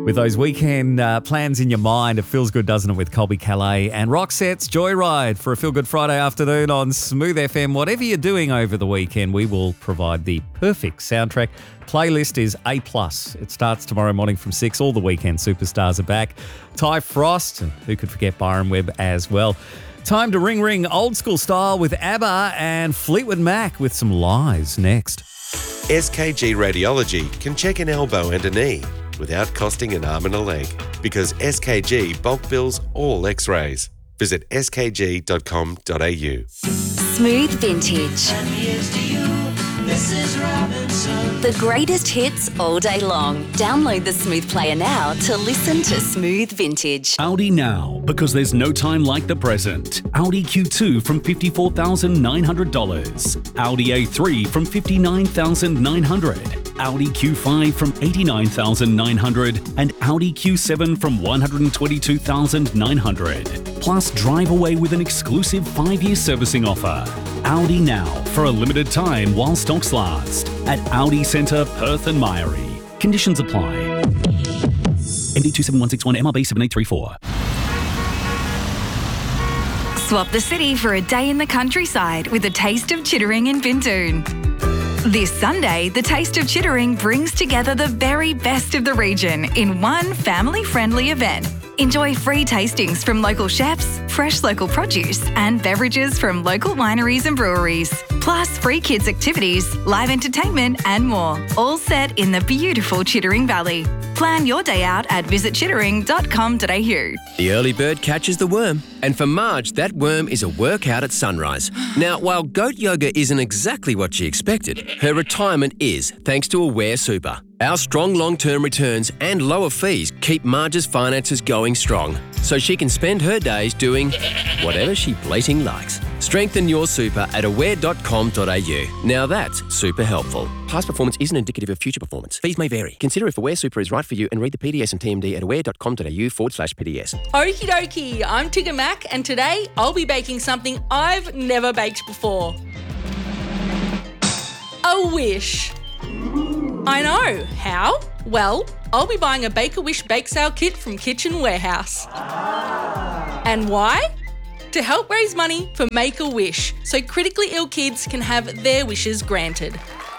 With those weekend plans in your mind, it feels good, doesn't it, with Colby Calais and Roxette's Joyride for a Feel Good Friday afternoon on Smooth FM. Whatever you're doing over the weekend, we will provide the perfect soundtrack. Playlist is A+. It starts tomorrow morning from 6. All the weekend superstars are back. Ty Frost, and who could forget Byron Webb as well. Time to ring old school style with ABBA and Fleetwood Mac with some Lies next. SKG Radiology can check an elbow and a knee without costing an arm and a leg, because SKG bulk bills all X-rays. Visit skg.com.au. Smooth Vintage. And here's to you, Mrs. Robinson. The greatest hits all day long. Download the Smooth Player now to listen to Smooth Vintage. Audi now, because there's no time like the present. Audi Q2 from $54,900. Audi A3 from $59,900. Audi Q5 from $89,900 and Audi Q7 from $122,900. Plus, drive away with an exclusive 5-year servicing offer. Audi now, for a limited time while stocks last. At Audi Centre, Perth and Myery. Conditions apply. MD 27161 MRB 7834. Swap the city for a day in the countryside with a taste of Chittering in Bindoon. This Sunday, the Taste of Chittering brings together the very best of the region in one family-friendly event. Enjoy free tastings from local chefs, fresh local produce, and beverages from local wineries and breweries. Plus, free kids' activities, live entertainment, and more. All set in the beautiful Chittering Valley. Plan your day out at visitchittering.com.au. The early bird catches the worm, and for Marge, that worm is a workout at sunrise. Now, while goat yoga isn't exactly what she expected, her retirement is, thanks to Aware Super. Our strong long-term returns and lower fees keep Marge's finances going strong, so she can spend her days doing whatever she blating likes. Strengthen your super at aware.com.au. Now that's super helpful. Past performance isn't indicative of future performance. Fees may vary. Consider if Aware Super is right for you and read the PDS and TMD at aware.com.au/PDS. Okie dokie, I'm Tigger Mac, and today I'll be baking something I've never baked before. A wish. I know. How? Well, I'll be buying a Bake-A-Wish bake sale kit from Kitchen Warehouse. And why? To help raise money for Make-A-Wish so critically ill kids can have their wishes granted.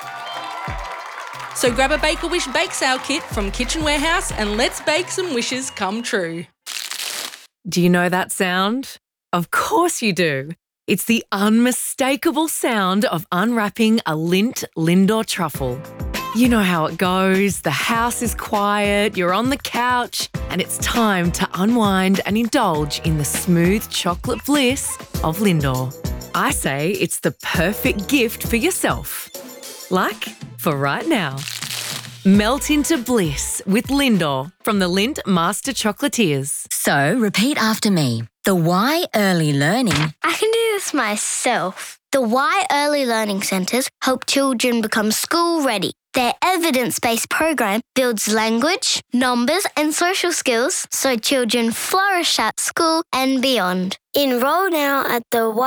So grab a Bake-A-Wish bake sale kit from Kitchen Warehouse and let's bake some wishes come true. Do you know that sound? Of course you do. It's the unmistakable sound of unwrapping a Lindt Lindor truffle. You know how it goes. The house is quiet, you're on the couch, and it's time to unwind and indulge in the smooth chocolate bliss of Lindor. I say it's the perfect gift for yourself. Like for right now. Melt into bliss with Lindor from the Lindt Master Chocolatiers. So repeat after me. The Y Early Learning. I can do this myself. The Y Early Learning Centres help children become school ready. Their evidence-based program builds language, numbers and social skills so children flourish at school and beyond. Enrol now at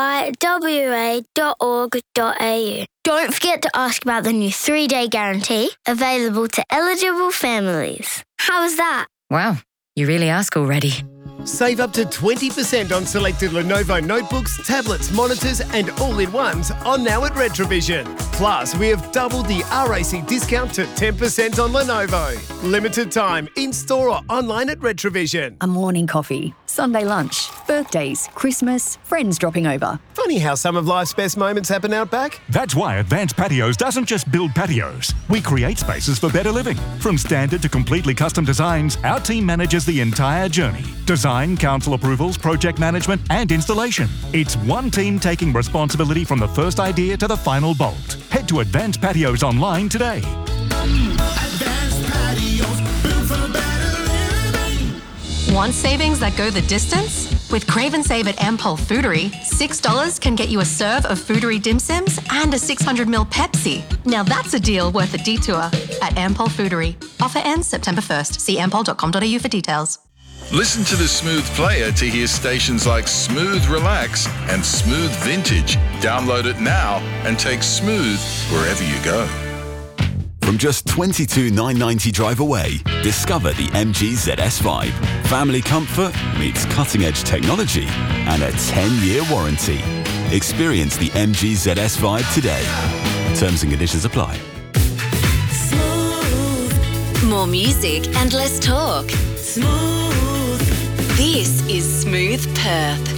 theYWA.org.au. Don't forget to ask about the new 3-day guarantee available to eligible families. How was that? Wow, you really are school ready. Save up to 20% on selected Lenovo notebooks, tablets, monitors and all-in-ones on now at Retrovision. Plus, we have doubled the RAC discount to 10% on Lenovo. Limited time, in-store or online at Retrovision. A morning coffee, Sunday lunch, birthdays, Christmas, friends dropping over. Funny how some of life's best moments happen out back. That's why Advanced Patios doesn't just build patios. We create spaces for better living. From standard to completely custom designs, our team manages the entire journey. Design, council approvals, project management and installation. It's one team taking responsibility from the first idea to the final bolt. Head to Advanced Patios online today. Advanced Patios, built for better living. Want savings that go the distance? With Crave and Save at Ampol Foodery, $6 can get you a serve of Foodery dim sims and a 600ml Pepsi. Now that's a deal worth a detour at Ampol Foodery. Offer ends September 1st. See ampol.com.au for details. Listen to the Smooth Player to hear stations like Smooth Relax and Smooth Vintage. Download it now and take Smooth wherever you go. From just $22,990 drive away, discover the MG ZS5. Family comfort meets cutting-edge technology and a 10-year warranty. Experience the MG ZS5 today. Terms and conditions apply. More music and less talk. Smooth. This is Smooth Perth.